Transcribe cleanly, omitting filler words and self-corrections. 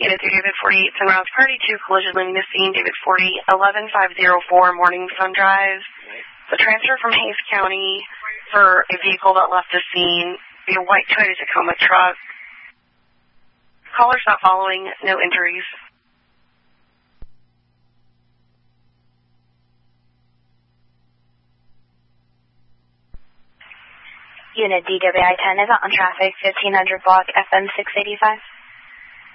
Unit 3, David 48, Sunrise Party 2, collision leaving the scene, David 40, 11504, Morning Sun Drive. The transfer from Hays County for a vehicle that left the scene, be a white Toyota Tacoma truck. Callers not following, no injuries. Unit DWI-10 is out on traffic, 1500 block FM 685.